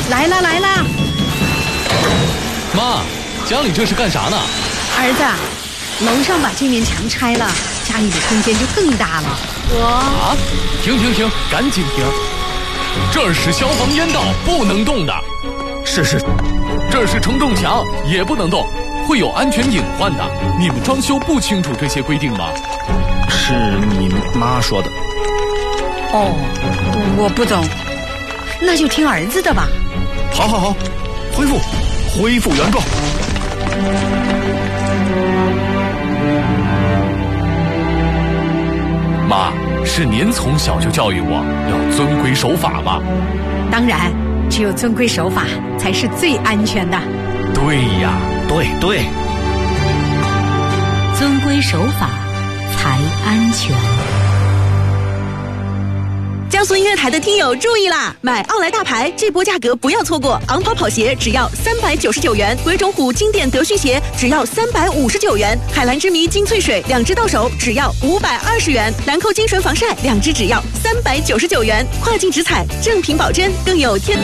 来啦来啦！ 妈，家里这是干啥呢？ 儿子，楼上把这面墙拆了，家里的空间就更大了。 啊！停，赶紧停！这儿是消防烟道，不能动的。 是， 这是承重墙，也不能动，会有安全隐患的。你们装修不清楚这些规定吗？ 是你妈说的。 哦，我不懂，那就听儿子的吧。 好，恢复原状。 妈，是您从小就教育我要遵规守法吧？ 当然，只有遵规守法才是最安全的。 对呀， 对， 遵规守法才安全。 江苏音乐台的听友注意啦！买奥莱大牌这波价格不要错过，昂跑跑鞋只要399元，鬼冢虎经典德训鞋只要359元，海蓝之谜金萃水2支到手只要520元，兰蔻精纯防晒2支只要399元，跨境直采正品保真，更有天。